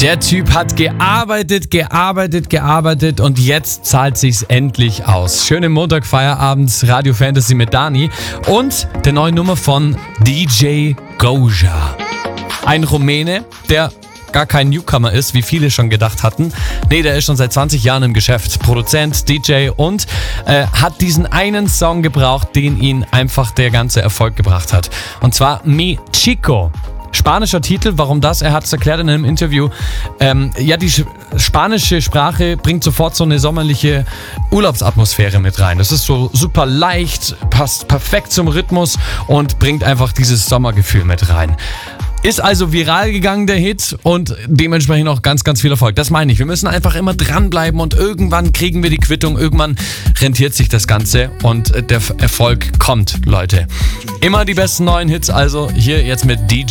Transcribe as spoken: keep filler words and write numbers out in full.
Der Typ hat gearbeitet, gearbeitet, gearbeitet und jetzt zahlt sich's endlich aus. Schönen Montag, Feierabend, Radio Fantasy mit Dani und der neuen Nummer von D J Goja. Ein Rumäne, der gar kein Newcomer ist, wie viele schon gedacht hatten. Nee, der ist schon seit zwanzig Jahren im Geschäft. Produzent, D J und äh, hat diesen einen Song gebraucht, den ihn einfach der ganze Erfolg gebracht hat. Und zwar Mi Chico. Spanischer Titel, warum das? Er hat es erklärt in einem Interview. Ähm, ja, die sch- spanische Sprache bringt sofort so eine sommerliche Urlaubsatmosphäre mit rein. Das ist so super leicht, passt perfekt zum Rhythmus und bringt einfach dieses Sommergefühl mit rein. Ist also viral gegangen, der Hit, und dementsprechend auch ganz, ganz viel Erfolg. Das meine ich. Wir müssen einfach immer dranbleiben und irgendwann kriegen wir die Quittung. Irgendwann rentiert sich das Ganze und der Erfolg kommt, Leute. Immer die besten neuen Hits, also hier jetzt mit D J